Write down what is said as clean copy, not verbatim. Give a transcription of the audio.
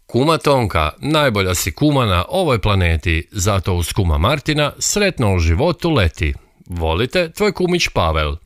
Kuma Tonka, najbolja si kuma na ovoj planeti, zato uz kuma Martina sretno u životu leti. Volite, tvoj kumić Pavel.